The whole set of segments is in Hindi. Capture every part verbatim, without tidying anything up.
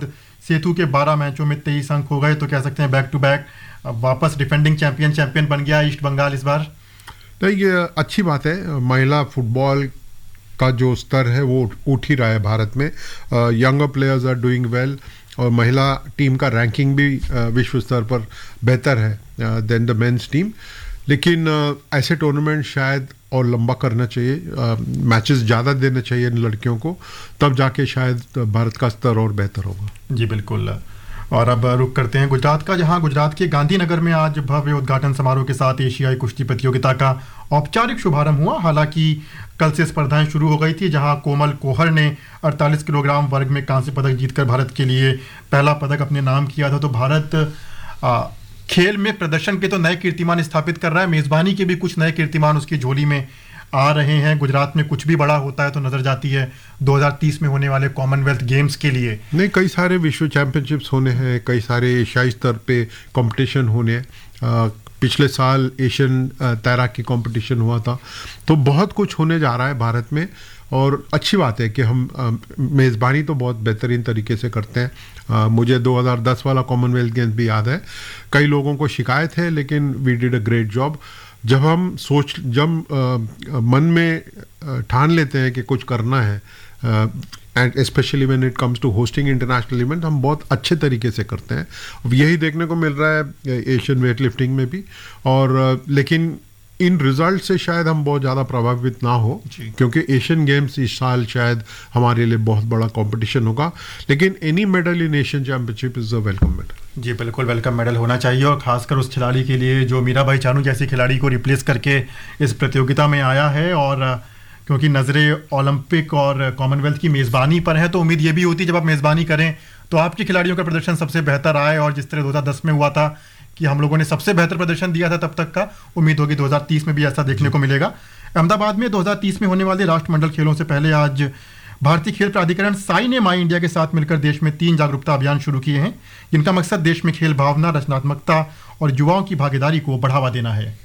बाद सेतु के बारह मैचों में तेईस अंक हो गए, तो कह सकते हैं बैक टू बैक वापस डिफेंडिंग चैंपियन चैंपियन बन गया ईस्ट बंगाल इस बार। तो ये अच्छी बात है, महिला फुटबॉल का जो स्तर है वो उठ ही रहा है भारत में। Younger players are doing well और महिला टीम का रैंकिंग भी uh, विश्व स्तर पर बेहतर है देन द मेंस टीम। लेकिन uh, ऐसे टूर्नामेंट शायद और लंबा करना चाहिए, मैचेस uh, ज़्यादा देने चाहिए इन लड़कियों को, तब जाके शायद भारत का स्तर और बेहतर होगा। जी बिल्कुल। और अब रुक करते हैं गुजरात का, जहां गुजरात के गांधीनगर में आज भव्य उद्घाटन समारोह के साथ एशियाई कुश्ती प्रतियोगिता का औपचारिक शुभारंभ हुआ। हालांकि कल से स्पर्धाएं शुरू हो गई थी, जहां कोमल कोहर ने अड़तालीस किलोग्राम वर्ग में कांस्य पदक जीतकर भारत के लिए पहला पदक अपने नाम किया था। तो भारत आ, खेल में प्रदर्शन के तो नए कीर्तिमान स्थापित कर रहा है, मेजबानी के भी कुछ नए कीर्तिमान उसकी झोली में आ रहे हैं। गुजरात में कुछ भी बड़ा होता है तो नजर जाती है दो हज़ार तीस में होने वाले कॉमनवेल्थ गेम्स के लिए। नहीं, कई सारे विश्व चैंपियनशिप्स होने हैं, कई सारे एशियाई स्तर पे कंपटीशन होने हैं। पिछले साल एशियन तैराकी कंपटीशन हुआ था, तो बहुत कुछ होने जा रहा है भारत में और अच्छी बात है कि हम मेज़बानी तो बहुत बेहतरीन तरीके से करते हैं। आ, मुझे दो हज़ार दस वाला कॉमनवेल्थ गेम्स भी याद है, कई लोगों को शिकायत है लेकिन we did a great job. जब हम सोच जब आ, मन में ठान लेते हैं कि कुछ करना है, and specially when it comes to hosting international event, हम बहुत अच्छे तरीके से करते हैं। यही देखने को मिल रहा है एशियन वेट लिफ्टिंग में भी। और लेकिन इन रिजल्ट से शायद हम बहुत ज़्यादा प्रभावित ना हो, क्योंकि एशियन गेम्स इस साल शायद हमारे लिए बहुत बड़ा कंपटीशन होगा। लेकिन any medal in Asian championship is a welcome medal. जी बिल्कुल, वेलकम मेडल होना चाहिए, और खासकर उस खिलाड़ी के लिए जो मीराबाई चानू जैसी खिलाड़ी को रिप्लेस करके इस प्रतियोगिता में आया है। और क्योंकि नज़रें ओलंपिक और कॉमनवेल्थ की मेज़बानी पर है, तो उम्मीद ये भी होती है जब आप मेज़बानी करें तो आपके खिलाड़ियों का प्रदर्शन सबसे बेहतर आए। और जिस तरह दो हज़ार दस में हुआ था कि हम लोगों ने सबसे बेहतर प्रदर्शन दिया था तब तक का, उम्मीद होगी दो हज़ार तीस में भी ऐसा देखने को मिलेगा। अहमदाबाद में दो हज़ार तीस में होने वाले राष्ट्रमंडल खेलों से पहले आज भारतीय खेल प्राधिकरण साई ने माई इंडिया के साथ मिलकर देश में तीन जागरूकता अभियान शुरू किए हैं, जिनका मकसद देश में खेल भावना, रचनात्मकता और युवाओं की भागीदारी को बढ़ावा देना है।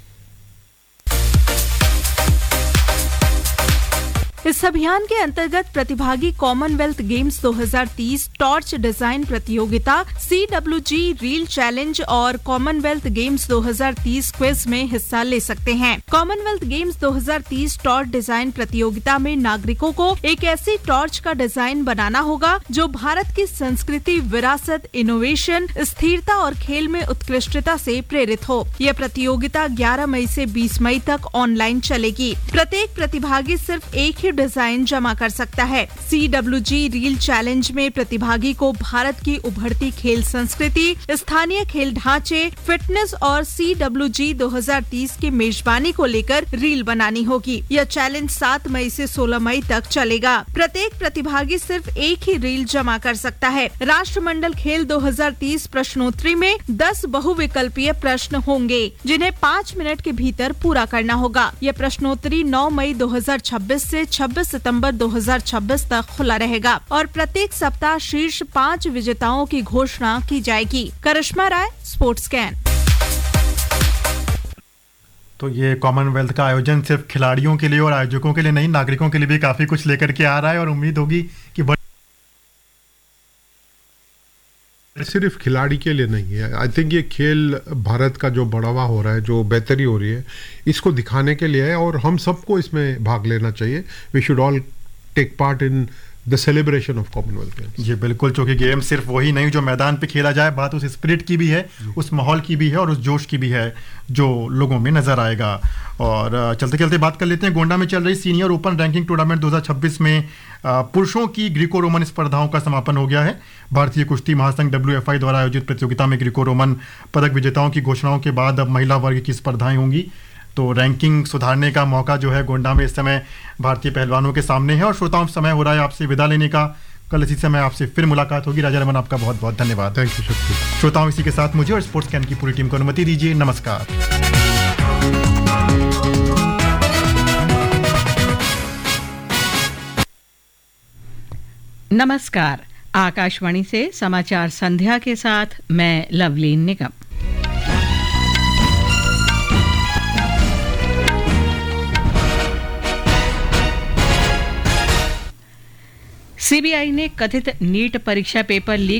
इस अभियान के अंतर्गत प्रतिभागी कॉमनवेल्थ गेम्स दो हज़ार तीस टॉर्च डिजाइन प्रतियोगिता, C W G reel challenge और कॉमनवेल्थ गेम्स दो हज़ार तीस क्विज में हिस्सा ले सकते हैं। कॉमनवेल्थ गेम्स दो हज़ार तीस टॉर्च डिजाइन प्रतियोगिता में नागरिकों को एक ऐसी टॉर्च का डिजाइन बनाना होगा जो भारत की संस्कृति, विरासत, इनोवेशन, स्थिरता और खेल में उत्कृष्टता से प्रेरित हो। यह प्रतियोगिता ग्यारह मई से बीस मई तक ऑनलाइन चलेगी। प्रत्येक प्रतिभागी सिर्फ एक ही डिजाइन जमा कर सकता है। C W G reel challenge में प्रतिभागी को भारत की उभरती खेल संस्कृति, स्थानीय खेल ढांचे, फिटनेस और सी डब्ल्यू जी दो हज़ार तीस की मेजबानी को लेकर रील बनानी होगी। यह चैलेंज सात मई से सोलह मई तक चलेगा। प्रत्येक प्रतिभागी सिर्फ एक ही रील जमा कर सकता है। राष्ट्रमंडल खेल दो हज़ार तीस प्रश्नोत्तरी में दस बहुविकल्पीय प्रश्न होंगे, जिन्हें पाँच मिनट के भीतर पूरा करना होगा। यह प्रश्नोत्तरी नौ मई दो हज़ार छब्बीस से छब्बीस सितंबर दो हज़ार छब्बीस तक खुला रहेगा और प्रत्येक सप्ताह शीर्ष पाँच विजेताओं की घोषणा की जाएगी। करिश्मा राय, स्पोर्ट्स कैन। तो ये कॉमनवेल्थ का आयोजन सिर्फ खिलाड़ियों के लिए और आयोजकों के लिए नहीं, नागरिकों के लिए भी काफी कुछ लेकर के आ रहा है और उम्मीद होगी कि सिर्फ खिलाड़ी के लिए नहीं है। आई थिंक ये खेल भारत का जो बढ़ावा हो रहा है, जो बेहतरी हो रही है, इसको दिखाने के लिए है और हम सबको इसमें भाग लेना चाहिए। We should all take part in the celebration of Commonwealth games. जी बिल्कुल, क्योंकि गेम सिर्फ वही नहीं जो मैदान पे खेला जाए, बात उस स्पिरिट की भी है, उस माहौल की भी है और उस जोश की भी है जो लोगों में नजर आएगा। और चलते चलते बात कर लेते हैं गोंडा में चल रही सीनियर ओपन रैंकिंग टूर्नामेंट दो हज़ार छब्बीस में पुरुषों की ग्रीको रोमन स्पर्धाओं का समापन हो गया है। भारतीय कुश्ती महासंघ डब्ल्यू एफ आई द्वारा आयोजित प्रतियोगिता में ग्रीको रोमन पदक विजेताओं की घोषणाओं के बाद अब महिला वर्ग की स्पर्धाएं होंगी। तो रैंकिंग सुधारने का मौका जो है गोंडा में इस समय भारतीय पहलवानों के सामने है। और श्रोताओं, समय हो रहा है आपसे विदा लेने का। कल इसी समय आपसे फिर मुलाकात होगी। राजा रमन, आपका बहुत बहुत धन्यवाद। थैंक यू शक्ति। श्रोताओं, इसी के साथ मुझे और स्पोर्ट्स कैन की पूरी टीम को अनुमति दीजिए। नमस्कार। नमस्कार। आकाशवाणी से समाचार संध्या के साथ मैं लवलीन निगम। सीबीआई ने कथित नीट परीक्षा पेपर लीक